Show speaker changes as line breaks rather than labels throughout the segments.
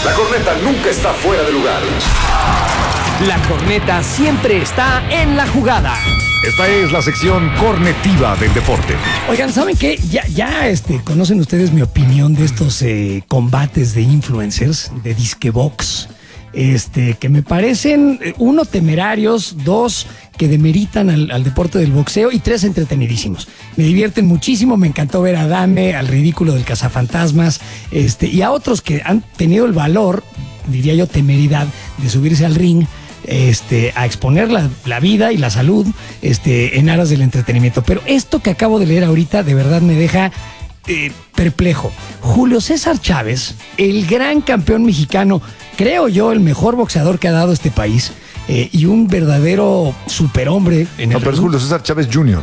La corneta nunca está fuera de lugar.
La corneta siempre está en la jugada.
Esta es la sección cornetiva del deporte.
Oigan, ¿saben qué? Ya conocen ustedes mi opinión de estos combates de influencers, de disquebox, que me parecen, uno, temerarios, dos, que demeritan al deporte del boxeo, y tres, entretenidísimos. Me divierten muchísimo, me encantó ver a Dame, al ridículo del cazafantasmas, y a otros que han tenido el valor, diría yo, temeridad, de subirse al ring, a exponer la vida y la salud en aras del entretenimiento. Pero esto que acabo de leer ahorita de verdad me deja perplejo. Julio César Chávez, el gran campeón mexicano, creo yo el mejor boxeador que ha dado este país, y un verdadero superhombre en el
pero es
ring.
Julio César Chávez Jr.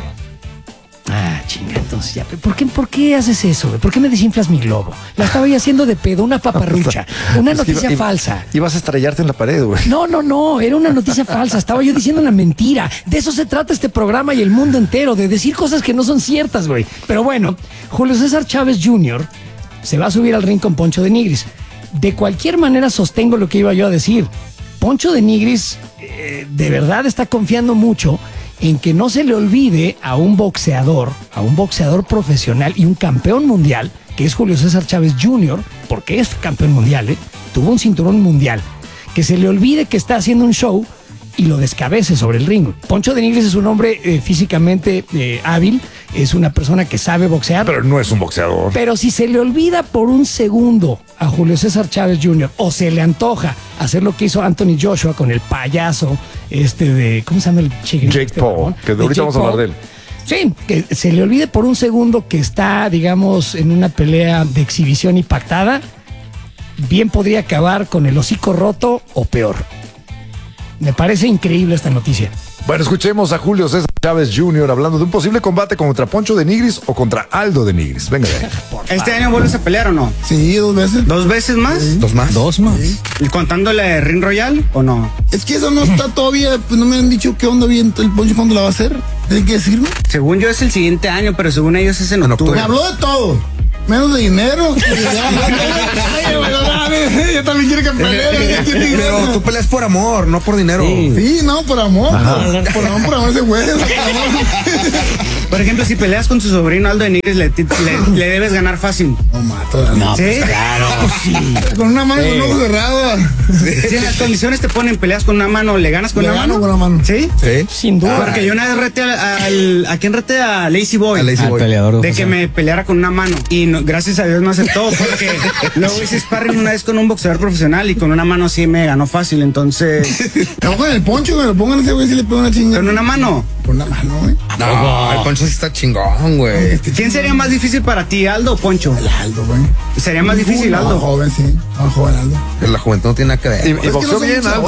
Ah, chinga, entonces ya. ¿Por qué haces eso, güey? ¿Por qué me desinflas mi globo? La estaba yo haciendo de pedo, una paparrucha, una noticia falsa.
Ibas a estrellarte en la pared, güey.
No, era una noticia falsa. Estaba yo diciendo una mentira. De eso se trata este programa y el mundo entero, de decir cosas que no son ciertas, güey. Pero bueno, Julio César Chávez Jr. se va a subir al ring con Poncho de Nigris. De cualquier manera sostengo lo que iba yo a decir. Poncho de Nigris de verdad está confiando mucho en que no se le olvide a un boxeador profesional y un campeón mundial, que es Julio César Chávez Jr., porque es campeón mundial, tuvo un cinturón mundial, que se le olvide que está haciendo un show y lo descabece sobre el ring. Poncho de Nigris es un hombre físicamente hábil, es una persona que sabe boxear.
Pero no es un boxeador.
Pero si se le olvida por un segundo a Julio César Chávez Jr. o se le antoja hacer lo que hizo Anthony Joshua con el payaso ¿cómo se llama el chico?
Jake Paul, que ahorita vamos a hablar de él.
Sí, que se le olvide por un segundo que está, digamos, en una pelea de exhibición y pactada, bien podría acabar con el hocico roto o peor. Me parece increíble esta noticia.
Bueno, escuchemos a Julio César Chávez Jr. hablando de un posible combate contra Poncho de Nigris o contra Aldo de Nigris. Venga de ahí.
¿Este año vuelves a pelear o no?
Sí, 2 veces.
¿2 veces más?
Sí.
¿Dos más?
Sí.
¿Y contándole Ring Royal o no?
Es que eso no está todavía, pues no me han dicho qué onda bien el Poncho cuándo la va a hacer. ¿Tienen que decirme?
Según yo es el siguiente año, pero según ellos es en octubre.
Me habló de todo. Menos de dinero. Yo también quiero que pelee.
Pero tú peleas por amor, no por dinero.
Sí, no, por amor. Por amor ese güey.
Por ejemplo, si peleas con su sobrino Aldo de Nigris, le debes ganar fácil.
No mato.
¿Sí?
Claro, sí.
Con una mano con un ojo cerrado.
Si en las condiciones te ponen peleas con una mano, ¿le ganas con
Le
una
gano
mano?
con una mano.
¿Sí?
Sí.
Sin duda.
Porque yo una vez reté ¿a quién reté? A Lazy Boy.
A Lazy Boy.
Peleador,
De que me peleara con una mano. Y gracias a Dios no aceptó, porque luego hice sparring una vez con un boxeador profesional y con una mano sí me ganó fácil, entonces...
No, con el Poncho, que lo pongan a ese güey si le pega una chingada.
¿Con una mano?
Con una mano, güey.
No, el Poncho sí está chingón, güey.
¿Quién sería más difícil para ti, Aldo o Poncho?
El Aldo, güey.
Sería más difícil,
No,
Aldo.
joven, sí. No, joven, Aldo.
Pero la juventud no tiene nada que ver.
Y
Es que
boxeó
no son
bien, Aldo.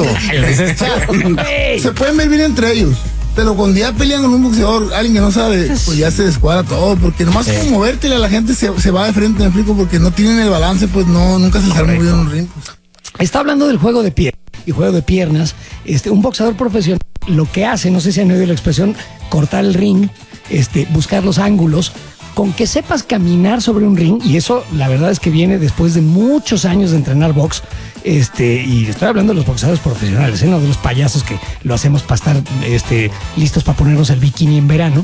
boxeadores. Se pueden ver bien entre ellos. Pero cuando ya pelean con un boxeador, alguien que no sabe, pues ya se descuadra todo. Porque nomás como movértele a la gente se va de frente, me explico, porque no tienen el balance, pues no, nunca se les ha movido en un ring. Pues.
Está hablando del juego de pie y juego de piernas. Un boxeador profesional lo que hace, no sé si han oído la expresión, cortar el ring, buscar los ángulos, con que sepas caminar sobre un ring, y eso la verdad es que viene después de muchos años de entrenar box, y estoy hablando de los boxeadores profesionales, no de los payasos que lo hacemos para estar listos para ponernos el bikini en verano.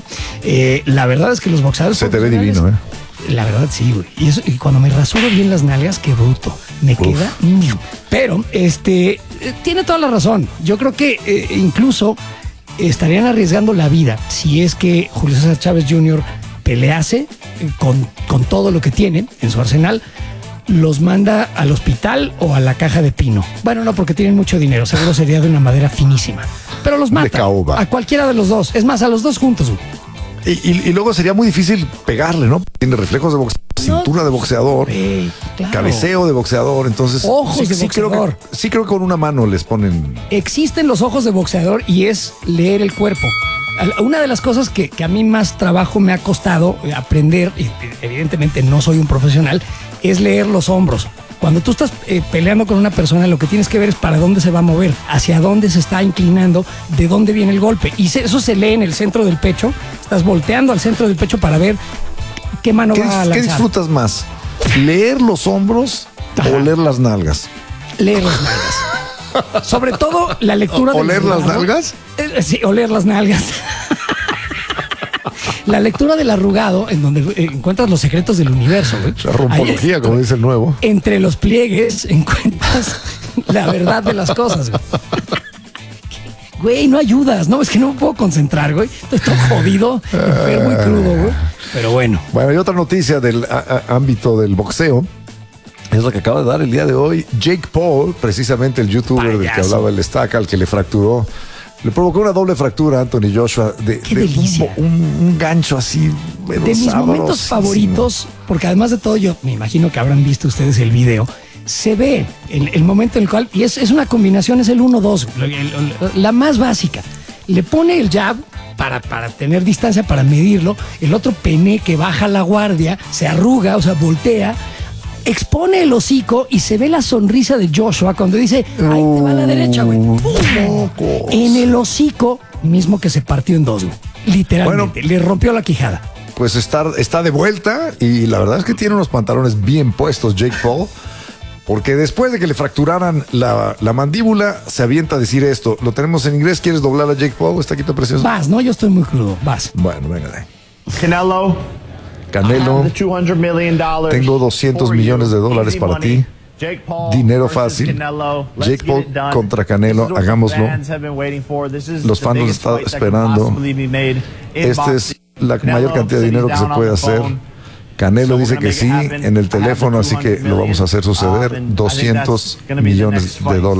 La verdad es que los boxeadores
Se te ve
profesionales,
divino,
La verdad sí, güey. Y cuando me rasuro bien las nalgas, qué bruto. Me queda. Pero, tiene toda la razón. Yo creo que incluso estarían arriesgando la vida si es que Julio César Chávez Jr. pelease con todo lo que tiene en su arsenal. Los manda al hospital o a la caja de pino. Bueno, no, porque tienen mucho dinero. Seguro sería de una madera finísima. Pero los mata.
caoba.
A cualquiera de los dos. Es más, a los dos juntos, güey.
Y luego sería muy difícil pegarle, ¿no? Tiene reflejos de boxeador, cintura de boxeador,
Claro.
cabeceo de boxeador, entonces...
Ojos de boxeador.
Creo que con una mano les ponen...
Existen los ojos de boxeador y es leer el cuerpo. Una de las cosas que a mí más trabajo me ha costado aprender, y evidentemente no soy un profesional, es leer los hombros. Cuando tú estás peleando con una persona, lo que tienes que ver es para dónde se va a mover, hacia dónde se está inclinando, de dónde viene el golpe. Y eso se lee en el centro del pecho. Estás volteando al centro del pecho para ver qué mano va a lanzar.
¿Qué disfrutas más? ¿Leer los hombros o leer las nalgas?
Leer las nalgas. Sobre todo la lectura del
¿Oler las
arrugado.
nalgas?
Sí, oler las nalgas. La lectura del arrugado, en donde encuentras los secretos del universo, güey.
La rompología, como dice el nuevo.
Entre los pliegues encuentras la verdad de las cosas, güey. Güey, no ayudas, no, es que no me puedo concentrar, güey. Estoy todo jodido, enfermo y crudo, güey. Pero bueno.
Bueno, y otra noticia del ámbito del boxeo es la que acaba de dar el día de hoy. Jake Paul, precisamente el youtuber del que
Payaso.
hablaba el Estaca, al que le fracturó, le provocó una doble fractura a Anthony Joshua
Qué delicia.
un gancho así.
De mis momentos favoritos, porque además de todo, yo me imagino que habrán visto ustedes el video, se ve el momento en el cual, y es una combinación, es el 1-2, la más básica. Le pone el jab para tener distancia, para medirlo, el otro pene que baja la guardia, se arruga, o sea, voltea, expone el hocico y se ve la sonrisa de Joshua cuando dice, ahí te va la derecha, güey. ¡Pum! En el hocico mismo que se partió en dos, güey. Literalmente, le rompió la quijada.
Pues está de vuelta y la verdad es que tiene unos pantalones bien puestos Jake Paul, porque después de que le fracturaran la mandíbula, se avienta a decir esto. Lo tenemos en inglés. ¿Quieres doblar a Jake Paul? Está aquí tan precioso.
Vas, no, yo estoy muy crudo, vas.
Bueno, venga de ahí.
Canelo,
tengo $200 millones para ti. Dinero fácil. Jake Paul contra Canelo, hagámoslo. Los fans lo están esperando. Esta es la mayor cantidad de dinero que se puede hacer. Canelo dice que sí en el teléfono, así que lo vamos a hacer suceder. $200 millones.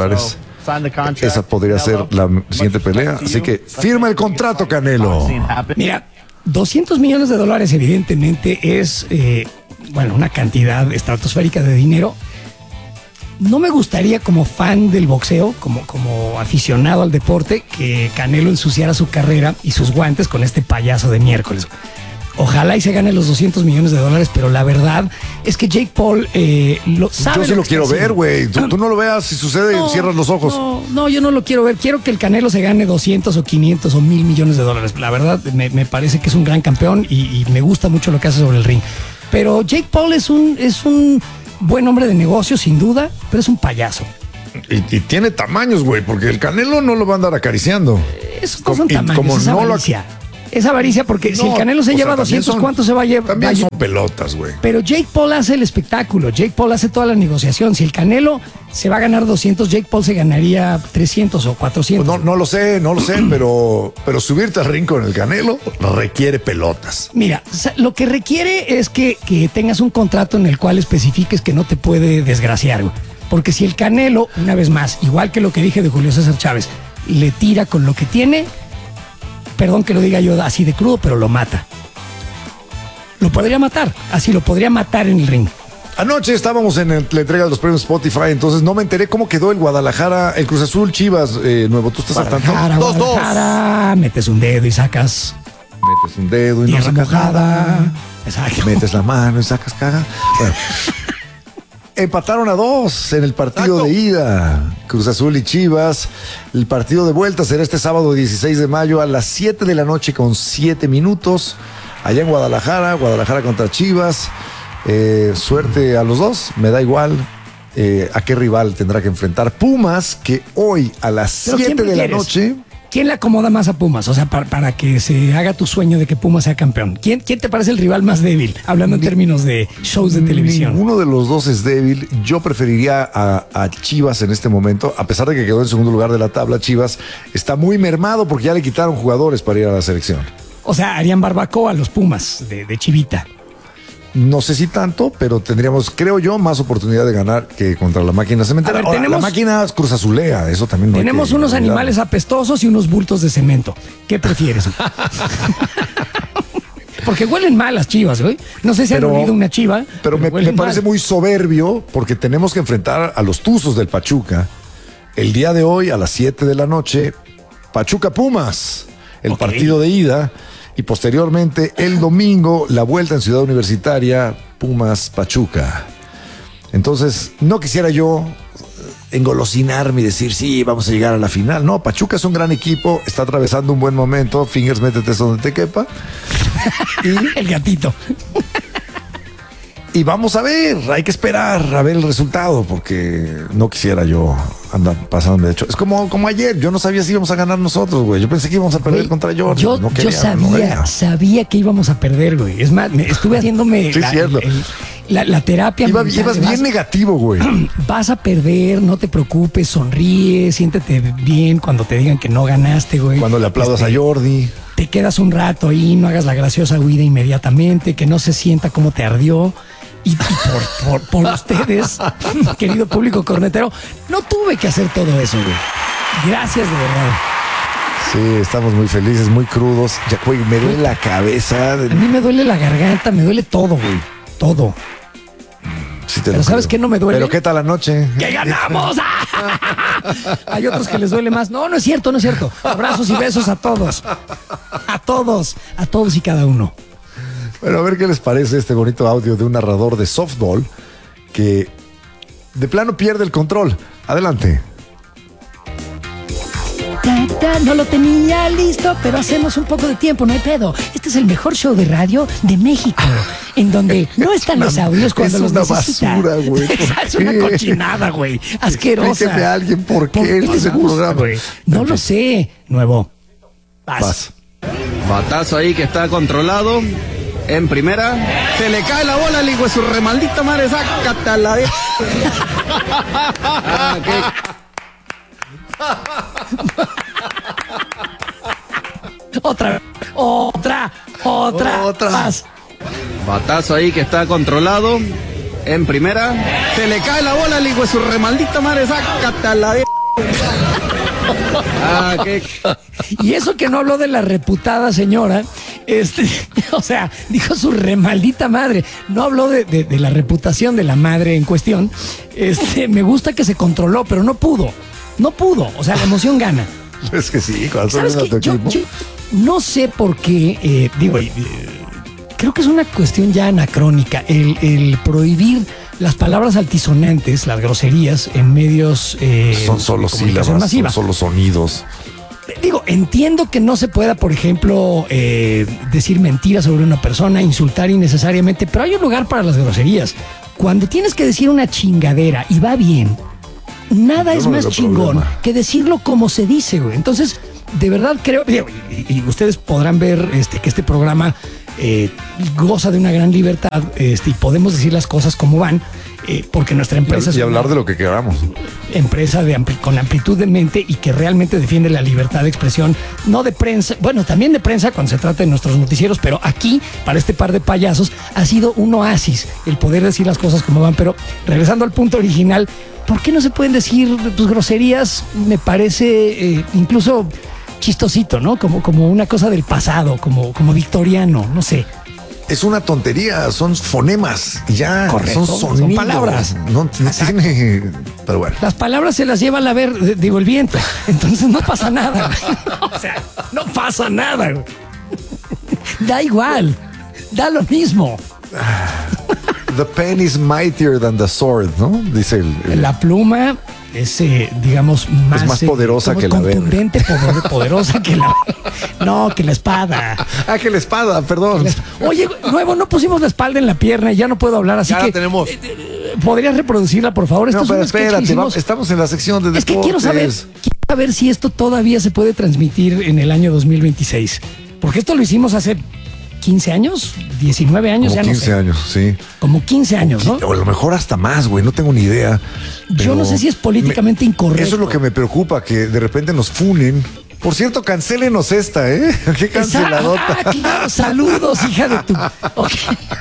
Esa podría ser la siguiente pelea. Así que firma el contrato, Canelo.
Mira, $200 millones evidentemente es, una cantidad estratosférica de dinero. No me gustaría, como fan del boxeo, como aficionado al deporte, que Canelo ensuciara su carrera y sus guantes con este payaso de miércoles. Ojalá y se gane los $200 millones, pero la verdad es que Jake Paul lo sabe.
Yo sí lo quiero ver, güey. Tú no lo veas, si sucede, cierras los ojos.
No, yo no lo quiero ver. Quiero que el Canelo se gane 200 o 500 o 1,000 millones de dólares. La verdad, me parece que es un gran campeón y me gusta mucho lo que hace sobre el ring. Pero Jake Paul es un buen hombre de negocio, sin duda, pero es un payaso.
Y tiene tamaños, güey, porque el Canelo no lo va a andar acariciando.
Esos no son tamaños, es avaricia. Es avaricia porque si el Canelo se lleva 200, ¿cuánto se va a llevar?
También son pelotas, güey.
Pero Jake Paul hace el espectáculo, Jake Paul hace toda la negociación. Si el Canelo se va a ganar 200, Jake Paul se ganaría 300 o 400.
Pues no lo sé, pero subirte al ring con el Canelo requiere pelotas.
Mira, lo que requiere es que tengas un contrato en el cual especifiques que no te puede desgraciar, güey. Porque si el Canelo, una vez más, igual que lo que dije de Julio César Chávez, le tira con lo que tiene, perdón que lo diga yo así de crudo, pero lo mata. Lo podría matar, así lo podría matar en el ring.
Anoche estábamos en la entrega de los premios Spotify, entonces no me enteré cómo quedó el Guadalajara, el Cruz Azul, Chivas, nuevo. ¿Tú estás al tanto?
Guadalajara, metes un dedo y sacas.
Metes un dedo y
tierra
no sacas
mojada.
nada.
Exacto.
Metes la mano y sacas caga. Bueno. Empataron a 2 en el partido de ida. Cruz Azul y Chivas. El partido de vuelta será este sábado 16 de mayo a las 7 de la noche con 7 minutos. Allá en Guadalajara contra Chivas. Suerte a los dos, me da igual a qué rival tendrá que enfrentar. Pumas, que hoy a las 7 de la noche.
¿Quién le acomoda más a Pumas? O sea, para que se haga tu sueño de que Pumas sea campeón. ¿Quién te parece el rival más débil? Hablando en términos de shows de televisión.
Uno de los dos es débil. Yo preferiría a Chivas en este momento. A pesar de que quedó en segundo lugar de la tabla, Chivas está muy mermado porque ya le quitaron jugadores para ir a la selección.
O sea, harían barbacoa a los Pumas de Chivita.
No sé si tanto, pero tendríamos, creo yo, más oportunidad de ganar que contra la máquina cementera.
A ver,
Ahora, la máquina Cruz Azulea, eso también no.
Tenemos unos animales apestosos y unos bultos de cemento. ¿Qué prefieres? Porque huelen mal las chivas, güey. No sé si han olido una chiva.
Pero me parece muy soberbio porque tenemos que enfrentar a los Tuzos del Pachuca el día de hoy a las 7 de la noche. Pachuca Pumas, el partido de ida. Y posteriormente, el domingo, la vuelta en Ciudad Universitaria, Pumas Pachuca. Entonces, no quisiera yo engolosinarme y decir, sí, vamos a llegar a la final. No, Pachuca es un gran equipo, está atravesando un buen momento. Fingers, métete donde te quepa.
Y el gatito.
Y vamos a ver, hay que esperar a ver el resultado, porque no quisiera yo andar pasando de hecho. Es como ayer, yo no sabía si íbamos a ganar nosotros, güey. Yo pensé que íbamos a perder contra Georgia.
Yo sabía que íbamos a perder, güey. Es más, estuve haciéndome
sí,
la terapia.
Ibas bien negativo, güey.
Vas a perder, no te preocupes, sonríe, siéntete bien cuando te digan que no ganaste, güey.
Cuando le aplaudas a Jordi.
Te quedas un rato ahí, no hagas la graciosa huida inmediatamente, que no se sienta cómo te ardió. Y por ustedes, querido público cornetero, no tuve que hacer todo eso, güey. Gracias, de verdad.
Sí, estamos muy felices, muy crudos. Ya, güey, me duele la cabeza.
A mí me duele la garganta, me duele todo, güey. Todo.
Sí,
pero ¿sabes qué no me duele?
¿Pero qué tal la noche?
¡Que ganamos! Hay otros que les duele más. No, no es cierto, no es cierto. Abrazos y besos a todos. A todos y cada uno.
Bueno, a ver qué les parece este bonito audio de un narrador de softball que de plano pierde el control. Adelante.
No lo tenía listo, pero hacemos un poco de tiempo, no hay pedo. Este es el mejor show de radio de México, en donde no están los audios cuando los necesita.
Basura, güey.
Es una cochinada, güey. Asquerosa.
Explíqueme a alguien por qué este es el programa,
güey. No lo sé. Nuevo.
Vas.
Batazo ahí que está controlado. En primera, se le cae la bola al hijo de su remaldita madre, sácate la de...
Otra. Más.
Batazo ahí que está controlado. En primera, se le cae la bola al hijo de su remaldita madre, sácate la de...
Y eso que no habló de la reputada señora, o sea, dijo su remaldita madre, no habló de la reputación de la madre en cuestión. Me gusta que se controló, pero no pudo, o sea, la emoción gana.
Es que sí, cuando
¿sabes qué? Yo no sé por qué, creo que es una cuestión ya anacrónica, el prohibir las palabras altisonantes, las groserías en medios
son solo sílabas,
masiva.
son solo sonidos.
Entiendo que no se pueda, por ejemplo, decir mentiras sobre una persona, insultar innecesariamente, pero hay un lugar para las groserías. Cuando tienes que decir una chingadera y va bien, nada es más chingón que decirlo como se dice, güey. Entonces, de verdad creo, y ustedes podrán ver que este programa goza de una gran libertad, y podemos decir las cosas como van, porque nuestra empresa
y hablar de lo que queramos.
Empresa con amplitud de mente y que realmente defiende la libertad de expresión, no de prensa, bueno, también de prensa cuando se trata de nuestros noticieros, pero aquí, para este par de payasos, ha sido un oasis el poder decir las cosas como van. Pero regresando al punto original, ¿por qué no se pueden decir groserías? Me parece incluso chistosito, ¿no? Como una cosa del pasado, como victoriano, no sé.
Es una tontería, son fonemas, ya.
Correcto,
son sonidos,
son palabras.
No tiene, pero bueno.
Las palabras se las lleva el viento, entonces no pasa nada. O sea, no pasa nada. Da igual, da lo mismo.
The pen is mightier than the sword, ¿no? Dice
la pluma es, digamos, más
poderosa que la verga.
Contundente, poderosa que la... No, que la espada.
Que la espada, perdón.
Oye, Nuevo, no pusimos la espalda en la pierna y ya no puedo hablar, así
ya
que...
la tenemos.
¿Podrías reproducirla, por favor?
No, pero espérate, estamos en la sección de deportes.
Es que quiero saber si esto todavía se puede transmitir en el año 2026. Porque esto lo hicimos hace 15 años, 19 años,
como
ya
15
no sé.
años, sí.
Como 15 años, ¿no?
O a lo mejor hasta más, güey, no tengo ni idea.
Yo no sé si es políticamente incorrecto.
Eso es lo que me preocupa, que de repente nos funen. Por cierto, cancélenos esta, ¿eh? Qué canceladota.
Claro, saludos, hija de tu... Okay.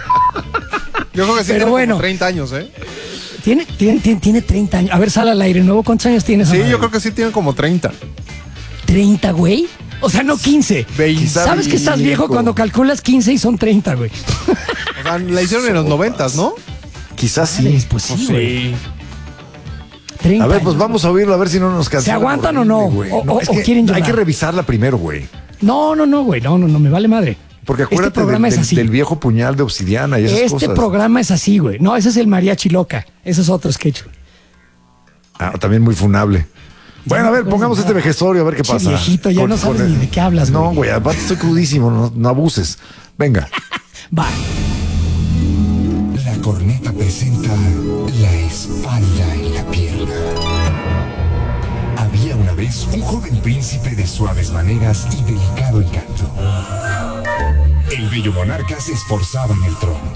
Yo creo que sí, pero tiene bueno, como 30 años, ¿eh?
Tiene 30 años. A ver, sal al aire, Nuevo, ¿cuántos años tienes?
Sí, yo creo que sí tiene como 30.
¿30, güey? O sea, no 15. ¿Sabes que estás viejo cuando calculas 15 y son 30, güey?
O sea, la hicieron en los 90s, ¿no?
Quizás sí.
Pues sí,
sí.
30
a ver, pues
años,
vamos a oírlo, a ver si no nos cansan.
¿Se aguantan o no? O quieren llorar.
Hay que revisarla primero, güey.
No, güey. No, me vale madre.
Porque acuérdate del viejo puñal de obsidiana y esas cosas.
Este programa es así, güey. No, ese es el mariachi loca. Ese es otro sketch.
También muy funable. Bueno, a ver, pongamos este vejestorio a ver qué pasa.
Viejito, ya no sabes ni de qué hablas, güey.
No, güey, aparte estoy crudísimo, no abuses. Venga.
Va.
corneta presenta la espalda en la pierna. Había una vez un joven príncipe de suaves maneras y delicado encanto. El bello monarca se esforzaba en el trono.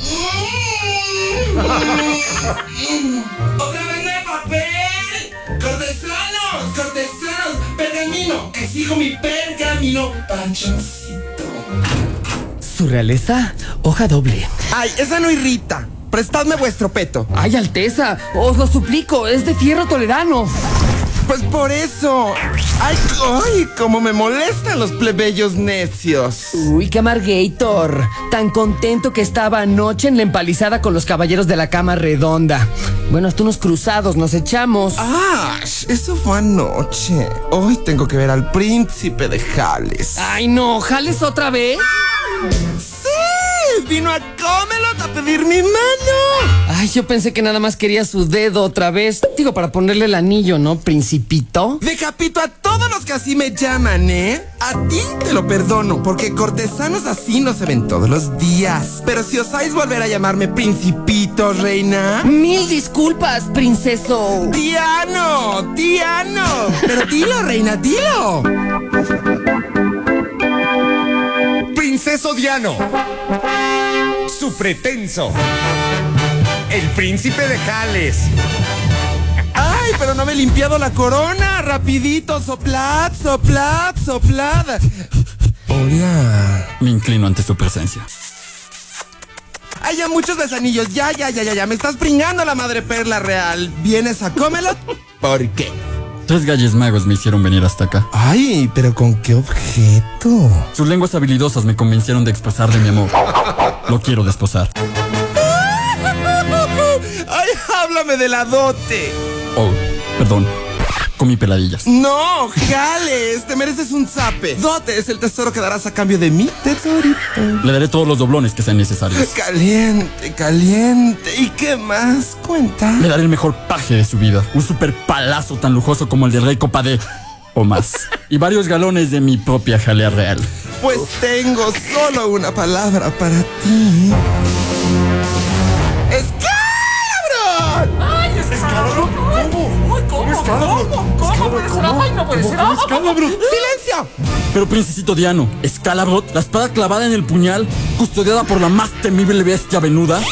¡Otra vez de papel! ¡Cortesanos! ¡Pergamino! ¡Exijo mi pergamino! ¡Panchoncito!
¿Su realeza? Hoja doble.
¡Ay, esa no irrita! ¡Prestadme vuestro peto!
¡Ay, Alteza! Os lo suplico, es de fierro toledano.
Pues por eso. ¡Ay, cómo me molestan los plebeyos necios!
Uy, qué amargator. Tan contento que estaba anoche en la empalizada con los caballeros de la cama redonda. Bueno, hasta unos cruzados nos echamos.
¡Ah! Eso fue anoche. Hoy tengo que ver al príncipe de Jales.
¡Ay, no! ¿Jales otra vez?
¡Sí! ¡Vino a Camelot a pedir mi mano!
Ay, yo pensé que nada más quería su dedo otra vez. Digo, para ponerle el anillo, ¿no, principito?
Decapito a todos los que así me llaman, ¿eh? A ti te lo perdono, porque cortesanos así no se ven todos los días. Pero si osáis volver a llamarme principito, reina...
¡Mil disculpas, princeso!
¡Diano! Pero dilo, reina, dilo.
Princeso Diano, su pretenso, el príncipe de Jales.
¡Ay, pero no me he limpiado la corona! ¡Rapidito! ¡Soplad! Hola.
Me inclino ante su presencia.
¡Ay, ya muchos besanillos! ¡Ya! ¡Me estás pringando la madre perla real! ¿Vienes a Camelot? ¿Por qué?
3 galles magos me hicieron venir hasta acá.
¡Ay, pero con qué objeto!
Sus lenguas habilidosas me convencieron de expresarle mi amor. Lo quiero desposar.
¡Ay, háblame de la dote!
Oh, perdón. Comí peladillas.
¡No, Jales! Te mereces un zape. Dote es el tesoro que darás a cambio de mi tesorito.
Le daré todos los doblones que sean necesarios.
Caliente. ¿Y qué más? Cuenta.
Le daré el mejor paje de su vida. Un super palazo tan lujoso como el del rey Copadé. O más. Y varios galones de mi propia jalea real.
Pues tengo solo una palabra para ti. ¡Escalabro!
¡Ay, Escalabro! ¿Cómo puede ser?
¡Silencio!
Pero princesito Diano, Escalabrot, la espada clavada en el puñal, custodiada por la más temible bestia venuda,